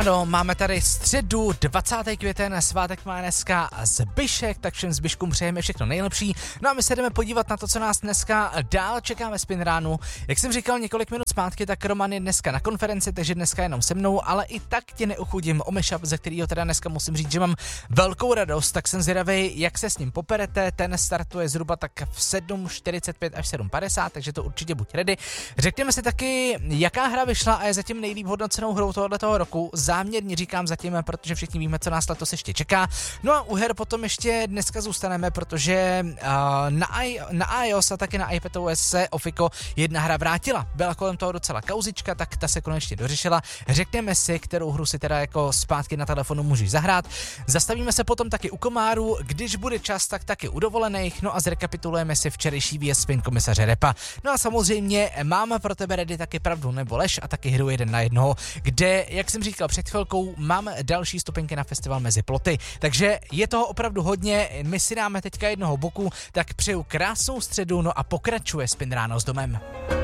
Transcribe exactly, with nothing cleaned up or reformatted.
Ano, máme tady středu, dvacátého květen, svátek má dneska Zbyšek, tak všem Zbyškům přejeme všechno nejlepší. No a my se jdeme podívat na to, co nás dneska dál čekáme Spin ránu. Jak jsem říkal několik minut zpátky, tak Roman je dneska na konferenci, takže dneska jenom se mnou, ale i tak tě neuchudím o mashup, ze kterého teda dneska musím říct, že mám velkou radost, tak jsem zvědavej, jak se s ním poperete. Ten startuje zhruba tak v sedm čtyřicet pět až sedm padesát, takže to určitě buď ready. Řekněme si taky, jaká hra vyšla a je zatím nejlíp hodnocenou hrou tohoto roku. Záměrně říkám zatím, protože všichni víme, co nás letos ještě čeká. No a u her potom ještě dneska zůstaneme, protože uh, na, I, na iOS a taky na iPadOS se Ofiko jedna hra vrátila. Byla kolem toho docela kauzička, tak ta se konečně dořešila. Řekneme si, kterou hru si teda jako zpátky na telefonu můžeš zahrát. Zastavíme se potom taky u komáru, když bude čas, tak taky u dovolených. No a zrekapitulujeme si včerejší výjezd Spin komisaře Repa. No a samozřejmě máme pro tebe ready taky pravdu nebo lež a taky hru jeden na jednoho, kde, jak jsem říkal před chvilkou, mám další stupenky na festival Mezi ploty. Takže je toho opravdu hodně, my si dáme teďka jednoho boku, tak přeju krásnou středu, no a pokračuje Spin ráno s domem.